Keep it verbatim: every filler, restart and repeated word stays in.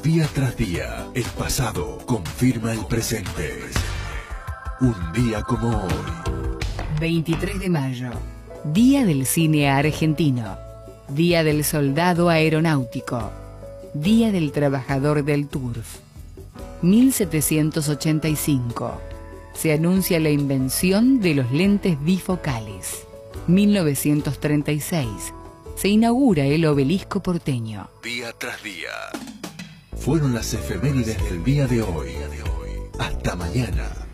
Día tras día, el pasado confirma el presente. Un día como hoy. veintitrés de mayo, Día del Cine Argentino, Día del Soldado Aeronáutico, Día del Trabajador del Turf. mil setecientos ochenta y cinco. Se anuncia la invención de los lentes bifocales. mil novecientos treinta y seis. Se inaugura el Obelisco porteño. Día tras día. Fueron las efemérides del día de hoy. Hasta mañana.